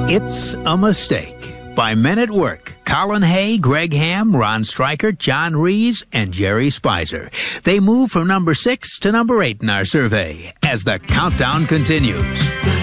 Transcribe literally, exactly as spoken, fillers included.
It's a Mistake by Men at Work. Colin Hay, Greg Ham, Ron Stryker, John Rees, and Jerry Spicer. They move from number six to number eight in our survey as the countdown continues.